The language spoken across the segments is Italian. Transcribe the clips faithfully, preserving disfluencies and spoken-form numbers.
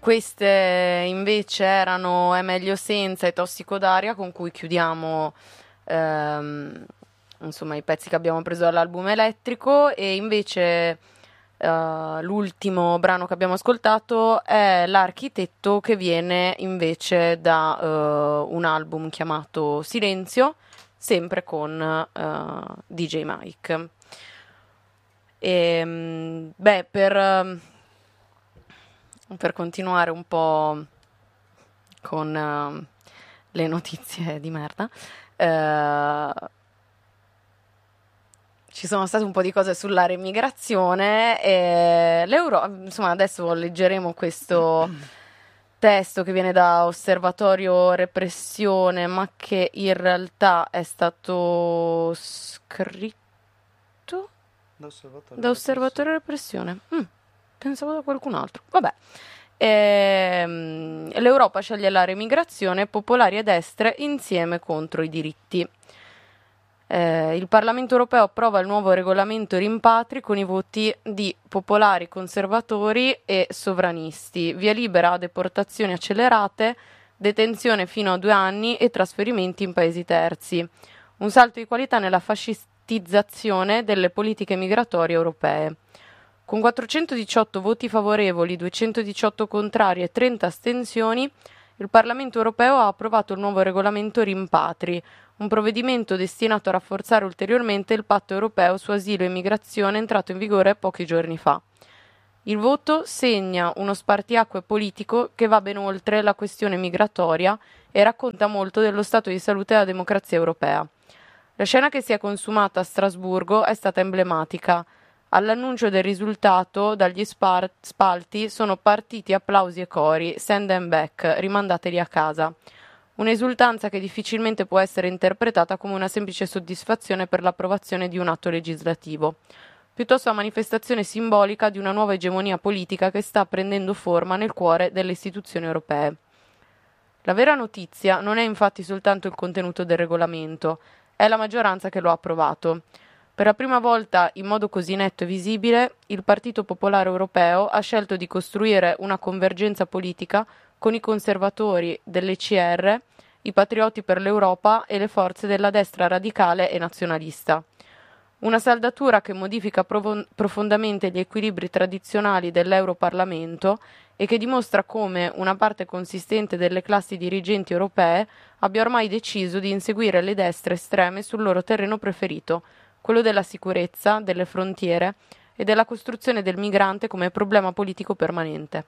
Queste invece erano È meglio senza e Tossico d'aria, con cui chiudiamo ehm, insomma i pezzi che abbiamo preso dall'album Elettrico. E invece eh, l'ultimo brano che abbiamo ascoltato è L'architetto, che viene invece da eh, un album chiamato Silenzio, sempre con eh, D J Mike. E, beh, per, per continuare un po' con eh, le notizie di merda, eh, ci sono state un po' di cose sulla remigrazione e l'Euro, insomma, adesso leggeremo questo testo che viene da Osservatorio Repressione, ma che in realtà è stato scritto Da Osservatorio da Osservatorio Repressione. Mm, pensavo da qualcun altro. Vabbè. Ehm, L'Europa sceglie la remigrazione, popolari e destre insieme contro i diritti. Eh, il Parlamento europeo approva il nuovo regolamento rimpatri con i voti di popolari, conservatori e sovranisti. Via libera a deportazioni accelerate, detenzione fino a due anni e trasferimenti in paesi terzi. Un salto di qualità nella fascistizzazione delle politiche migratorie europee. Con quattrocentodiciotto voti favorevoli, duecentodiciotto contrari e trenta astensioni, il Parlamento europeo ha approvato il nuovo regolamento rimpatri, un provvedimento destinato a rafforzare ulteriormente il patto europeo su asilo e immigrazione entrato in vigore pochi giorni fa. Il voto segna uno spartiacque politico che va ben oltre la questione migratoria e racconta molto dello stato di salute della democrazia europea. La scena che si è consumata a Strasburgo è stata emblematica. All'annuncio del risultato, dagli spar- spalti sono partiti applausi e cori, send them back, rimandateli a casa. Un'esultanza che difficilmente può essere interpretata come una semplice soddisfazione per l'approvazione di un atto legislativo, piuttosto a manifestazione simbolica di una nuova egemonia politica che sta prendendo forma nel cuore delle istituzioni europee. La vera notizia non è infatti soltanto il contenuto del regolamento, è la maggioranza che lo ha approvato. Per la prima volta, in modo così netto e visibile, il Partito Popolare Europeo ha scelto di costruire una convergenza politica con i conservatori dell'E C R, i patrioti per l'Europa e le forze della destra radicale e nazionalista. Una saldatura che modifica provo- profondamente gli equilibri tradizionali dell'Europarlamento e che dimostra come una parte consistente delle classi dirigenti europee abbia ormai deciso di inseguire le destre estreme sul loro terreno preferito, quello della sicurezza, delle frontiere e della costruzione del migrante come problema politico permanente.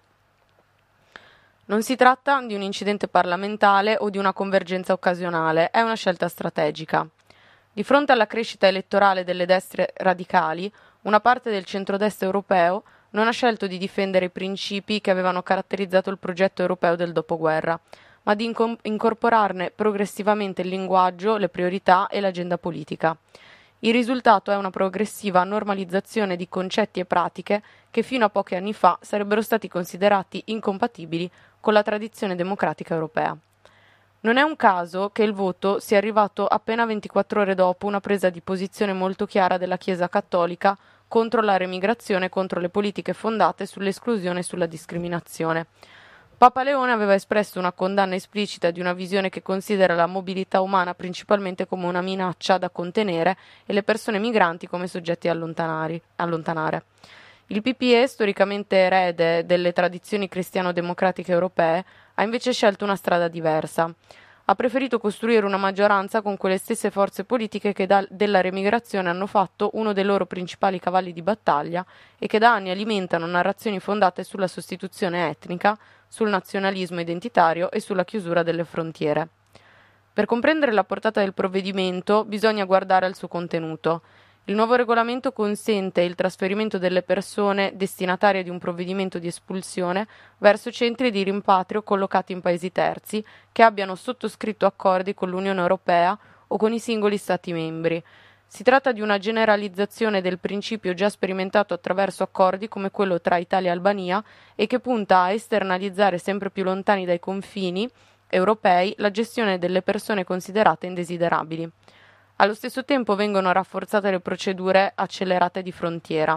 Non si tratta di un incidente parlamentare o di una convergenza occasionale, è una scelta strategica. Di fronte alla crescita elettorale delle destre radicali, una parte del centrodestra europeo non ha scelto di difendere i principi che avevano caratterizzato il progetto europeo del dopoguerra, ma di incom- incorporarne progressivamente il linguaggio, le priorità e l'agenda politica. Il risultato è una progressiva normalizzazione di concetti e pratiche che fino a pochi anni fa sarebbero stati considerati incompatibili con la tradizione democratica europea. Non è un caso che il voto sia arrivato appena ventiquattro ore dopo una presa di posizione molto chiara della Chiesa cattolica contro la remigrazione e contro le politiche fondate sull'esclusione e sulla discriminazione. Papa Leone aveva espresso una condanna esplicita di una visione che considera la mobilità umana principalmente come una minaccia da contenere e le persone migranti come soggetti allontanari- allontanare. Il P P E, storicamente erede delle tradizioni cristiano-democratiche europee, ha invece scelto una strada diversa. Ha preferito costruire una maggioranza con quelle stesse forze politiche che da- della remigrazione hanno fatto uno dei loro principali cavalli di battaglia e che da anni alimentano narrazioni fondate sulla sostituzione etnica, sul nazionalismo identitario e sulla chiusura delle frontiere. Per comprendere la portata del provvedimento bisogna guardare al suo contenuto. Il nuovo regolamento consente il trasferimento delle persone destinatarie di un provvedimento di espulsione verso centri di rimpatrio collocati in paesi terzi che abbiano sottoscritto accordi con l'Unione Europea o con i singoli Stati membri. Si tratta di una generalizzazione del principio già sperimentato attraverso accordi come quello tra Italia e Albania e che punta a esternalizzare sempre più lontani dai confini europei la gestione delle persone considerate indesiderabili. Allo stesso tempo vengono rafforzate le procedure accelerate di frontiera.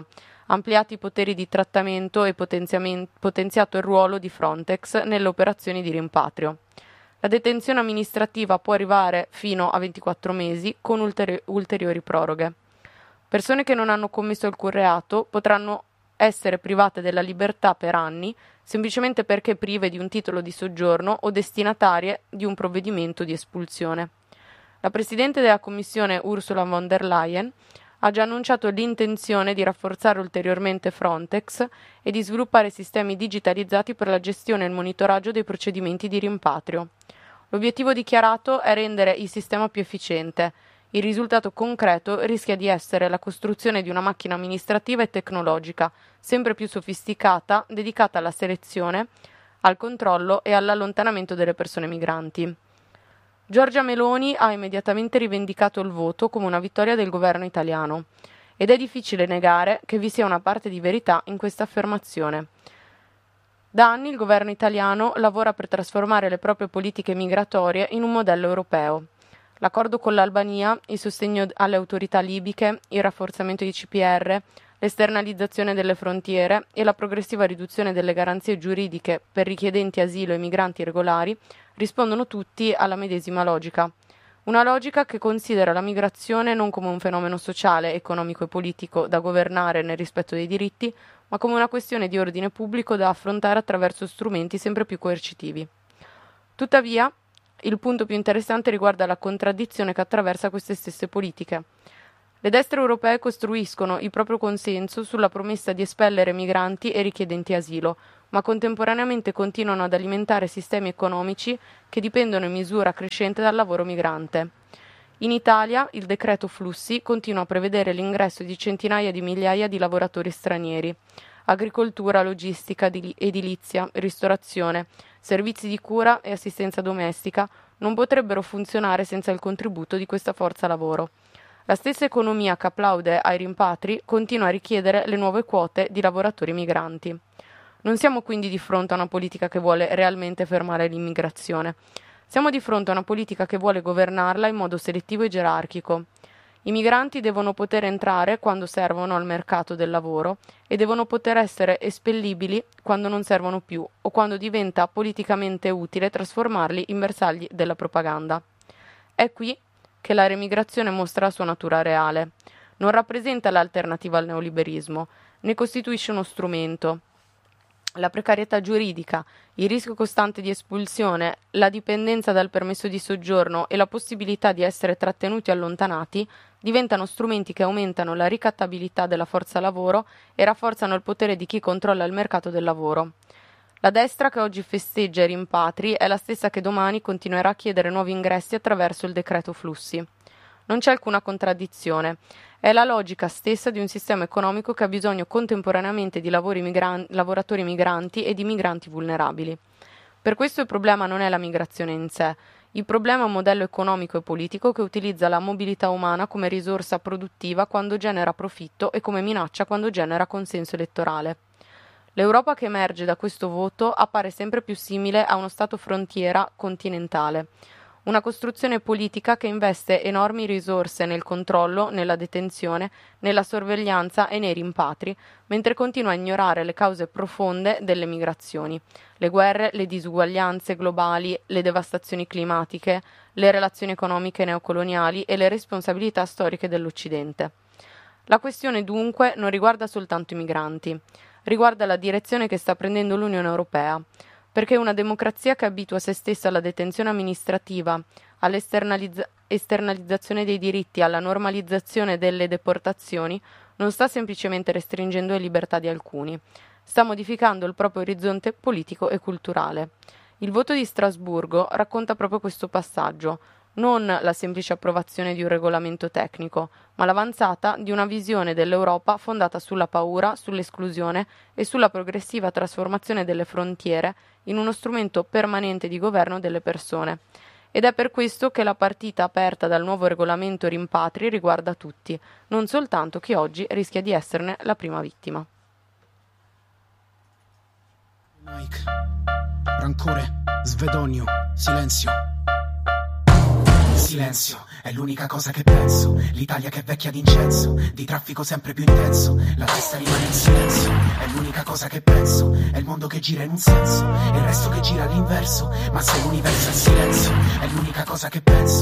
ampliati i poteri di trattamento e potenziato il ruolo di Frontex nelle operazioni di rimpatrio. La detenzione amministrativa può arrivare fino a ventiquattro mesi con ulteri- ulteriori proroghe. Persone che non hanno commesso alcun reato potranno essere private della libertà per anni semplicemente perché prive di un titolo di soggiorno o destinatarie di un provvedimento di espulsione. La Presidente della Commissione Ursula von der Leyen ha già annunciato l'intenzione di rafforzare ulteriormente Frontex e di sviluppare sistemi digitalizzati per la gestione e il monitoraggio dei procedimenti di rimpatrio. L'obiettivo dichiarato è rendere il sistema più efficiente. Il risultato concreto rischia di essere la costruzione di una macchina amministrativa e tecnologica, sempre più sofisticata, dedicata alla selezione, al controllo e all'allontanamento delle persone migranti. Giorgia Meloni ha immediatamente rivendicato il voto come una vittoria del governo italiano ed è difficile negare che vi sia una parte di verità in questa affermazione. Da anni il governo italiano lavora per trasformare le proprie politiche migratorie in un modello europeo. L'accordo con l'Albania, il sostegno alle autorità libiche, il rafforzamento di C P R, l'esternalizzazione delle frontiere e la progressiva riduzione delle garanzie giuridiche per richiedenti asilo e migranti regolari rispondono tutti alla medesima logica. Una logica che considera la migrazione non come un fenomeno sociale, economico e politico da governare nel rispetto dei diritti, ma come una questione di ordine pubblico da affrontare attraverso strumenti sempre più coercitivi. Tuttavia, il punto più interessante riguarda la contraddizione che attraversa queste stesse politiche. Le destre europee costruiscono il proprio consenso sulla promessa di espellere migranti e richiedenti asilo, ma contemporaneamente continuano ad alimentare sistemi economici che dipendono in misura crescente dal lavoro migrante. In Italia, il decreto flussi continua a prevedere l'ingresso di centinaia di migliaia di lavoratori stranieri. Agricoltura, logistica, edilizia, ristorazione, servizi di cura e assistenza domestica non potrebbero funzionare senza il contributo di questa forza lavoro. La stessa economia che applaude ai rimpatri continua a richiedere le nuove quote di lavoratori migranti. Non siamo quindi di fronte a una politica che vuole realmente fermare l'immigrazione. Siamo di fronte a una politica che vuole governarla in modo selettivo e gerarchico. I migranti devono poter entrare quando servono al mercato del lavoro e devono poter essere espellibili quando non servono più o quando diventa politicamente utile trasformarli in bersagli della propaganda. È qui che la remigrazione mostra la sua natura reale. Non rappresenta l'alternativa al neoliberismo, ne costituisce uno strumento. La precarietà giuridica, il rischio costante di espulsione, la dipendenza dal permesso di soggiorno e la possibilità di essere trattenuti o allontanati diventano strumenti che aumentano la ricattabilità della forza lavoro e rafforzano il potere di chi controlla il mercato del lavoro. La destra che oggi festeggia i rimpatri è la stessa che domani continuerà a chiedere nuovi ingressi attraverso il decreto flussi. Non c'è alcuna contraddizione. È la logica stessa di un sistema economico che ha bisogno contemporaneamente di lavori migran- lavoratori migranti e di migranti vulnerabili. Per questo il problema non è la migrazione in sé. Il problema è un modello economico e politico che utilizza la mobilità umana come risorsa produttiva quando genera profitto e come minaccia quando genera consenso elettorale. L'Europa che emerge da questo voto appare sempre più simile a uno Stato frontiera continentale. Una costruzione politica che investe enormi risorse nel controllo, nella detenzione, nella sorveglianza e nei rimpatri, mentre continua a ignorare le cause profonde delle migrazioni: le guerre, le disuguaglianze globali, le devastazioni climatiche, le relazioni economiche neocoloniali e le responsabilità storiche dell'Occidente. La questione dunque non riguarda soltanto i migranti, riguarda la direzione che sta prendendo l'Unione Europea. Perché una democrazia che abitua se stessa alla detenzione amministrativa, all'esternalizzazione dei diritti, alla normalizzazione delle deportazioni, non sta semplicemente restringendo le libertà di alcuni, sta modificando il proprio orizzonte politico e culturale. Il voto di Strasburgo racconta proprio questo passaggio, non la semplice approvazione di un regolamento tecnico, ma l'avanzata di una visione dell'Europa fondata sulla paura, sull'esclusione e sulla progressiva trasformazione delle frontiere in uno strumento permanente di governo delle persone. Ed è per questo che la partita aperta dal nuovo regolamento rimpatri riguarda tutti, non soltanto chi oggi rischia di esserne la prima vittima. Mike, rancore, svedonio, silenzio. silenzio è l'unica cosa che penso. L'Italia che è vecchia d'incenso, di traffico sempre più intenso. La testa rimane in silenzio, è l'unica cosa che penso. È il mondo che gira in un senso e il resto che gira all'inverso. Ma se l'universo è silenzio, è l'unica cosa che penso.